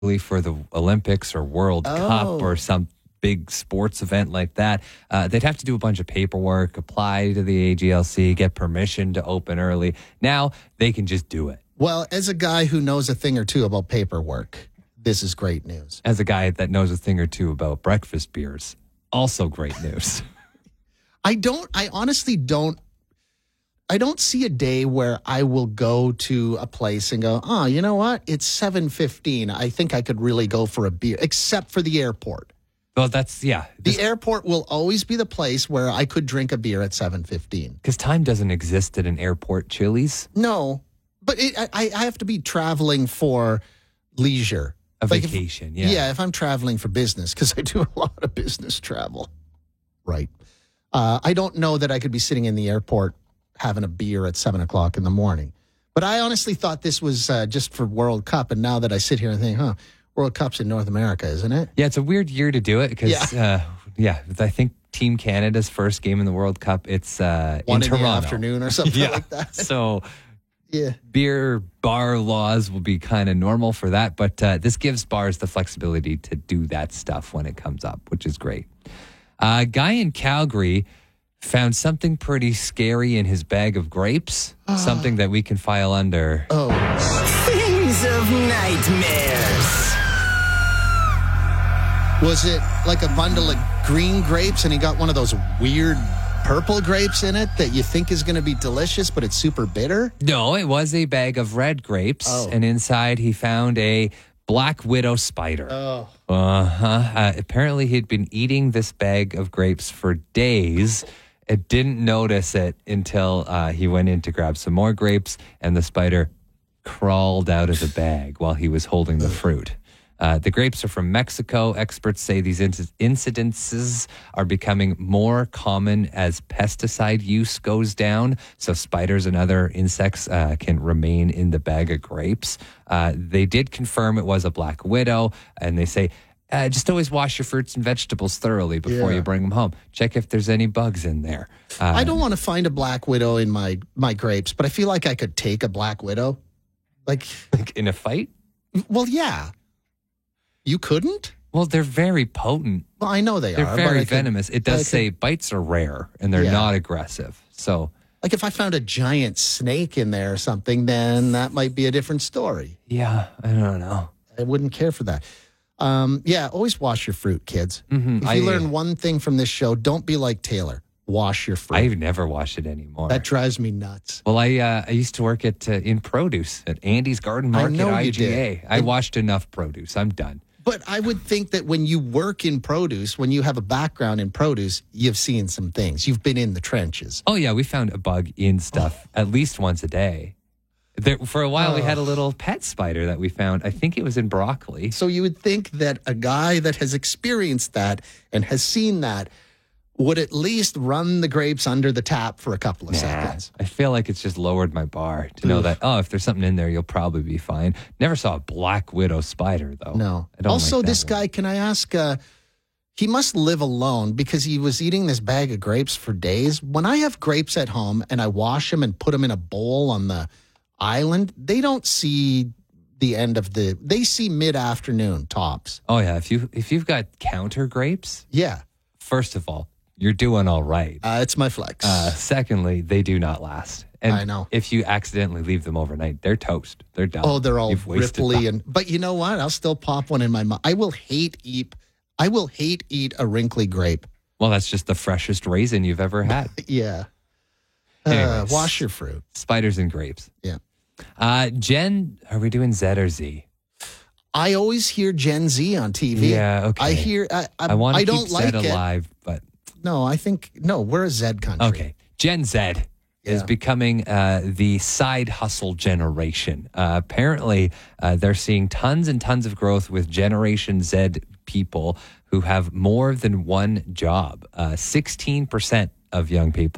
for the Olympics or World Cup or some big sports event like that, they'd have to do a bunch of paperwork, apply to the AGLC, get permission to open early. Now they can just do it. Well, as a guy who knows a thing or two about paperwork, this is great news. As a guy that knows a thing or two about breakfast beers, also great news. I honestly don't see a day where I will go to a place and go, oh, you know what? It's 7:15. I think I could really go for a beer, except for the airport. Well, that's, yeah. The airport will always be the place where I could drink a beer at 7:15. Because time doesn't exist at an airport Chili's. No, but I have to be traveling for leisure. A vacation, yeah. Yeah, if I'm traveling for business, because I do a lot of business travel. Right. I don't know that I could be sitting in the airport having a beer at 7 o'clock in the morning. But I honestly thought this was just for World Cup. And now that I sit here and think, World Cup's in North America, isn't it? Yeah, it's a weird year to do it because, I think Team Canada's first game in the World Cup, it's in Toronto. In the afternoon or something like that. So yeah, beer bar laws will be kind of normal for that. But this gives bars the flexibility to do that stuff when it comes up, which is great. A guy in Calgary found something pretty scary in his bag of grapes, something that we can file under. Things of nightmares. Was it like a bundle of green grapes and he got one of those weird purple grapes in it that you think is going to be delicious, but it's super bitter? No, it was a bag of red grapes, and inside he found a black widow spider. Apparently he'd been eating this bag of grapes for days. It didn't notice it until he went in to grab some more grapes, and the spider crawled out of the bag while he was holding the fruit. The grapes are from Mexico. Experts say these incidences are becoming more common as pesticide use goes down, so spiders and other insects can remain in the bag of grapes. They did confirm it was a black widow, and they say, just always wash your fruits and vegetables thoroughly before you bring them home. Check if there's any bugs in there. I don't want to find a black widow in my grapes, but I feel like I could take a black widow. Like in a fight? Well, yeah. You couldn't? Well, they're very potent. Well, I know they are. They're very venomous. It does say bites are rare and they're not aggressive. So, like if I found a giant snake in there or something, then that might be a different story. Yeah, I don't know. I wouldn't care for that. Always wash your fruit, kids. Mm-hmm. If you learn one thing from this show, don't be like Taylor. Wash your fruit. I've never washed it anymore. That drives me nuts. Well, I used to work in produce at Andy's Garden Market, IGA. I washed enough produce. I'm done. But I would think that when you work in produce, when you have a background in produce, you've seen some things. You've been in the trenches. Oh, yeah. We found a bug in stuff at least once a day. For a while, we had a little pet spider that we found. I think it was in broccoli. So you would think that a guy that has experienced that and has seen that would at least run the grapes under the tap for a couple of seconds. I feel like it's just lowered my bar to know that, if there's something in there, you'll probably be fine. Never saw a black widow spider, though. No. Also, this guy, can I ask, he must live alone because he was eating this bag of grapes for days. When I have grapes at home and I wash them and put them in a bowl on the island, they don't see the end of they see mid-afternoon tops. Oh, yeah. If you've got counter grapes. Yeah. First of all, you're doing all right. It's my flex. Secondly, they do not last. And I know. If you accidentally leave them overnight, they're toast. They're done. Oh, they're all ripply. But you know what? I'll still pop one in my mouth. I will hate eat a wrinkly grape. Well, that's just the freshest raisin you've ever had. Yeah. Anyways, wash your fruit. Spiders and grapes. Yeah. Jen, are we doing Z or Z? I always hear Gen Z on TV. Yeah, okay. I hear. I want to keep Zed alive, but no, we're a Z country. Okay, Gen Z is becoming the side hustle generation. Apparently, they're seeing tons and tons of growth with Generation Z people who have more than one job. 16% of young people